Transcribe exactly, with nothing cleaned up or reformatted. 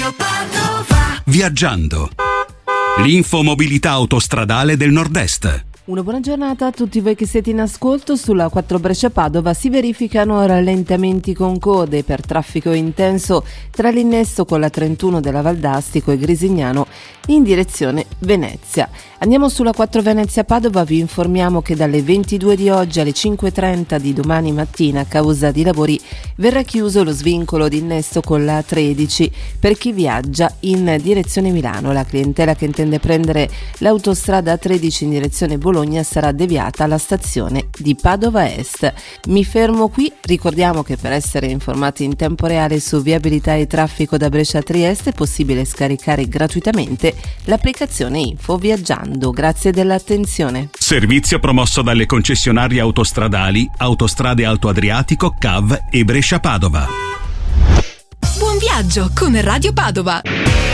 Radio Padova. Viaggiando. L'infomobilità autostradale del Nord-Est. Una buona giornata a tutti voi che siete in ascolto. Sulla quattro Brescia-Padova si verificano rallentamenti con code per traffico intenso tra l'innesto con la trentuno della Valdastico e Grisignano in direzione Venezia. Andiamo sulla quattro Venezia-Padova, vi informiamo che dalle ventidue di oggi alle cinque e trenta di domani mattina a causa di lavori verrà chiuso lo svincolo di innesto con la tredici per chi viaggia in direzione Milano. La clientela che intende prendere l'autostrada tredici in direzione Bologna sarà deviata alla stazione di Padova Est. Mi fermo qui, ricordiamo che per essere informati in tempo reale su viabilità e traffico da Brescia a Trieste è possibile scaricare gratuitamente l'applicazione Info Viaggiando. Grazie dell'attenzione. Servizio promosso dalle concessionarie autostradali Autostrade Alto Adriatico, C A V e Brescia Padova. Buon viaggio con Radio Padova.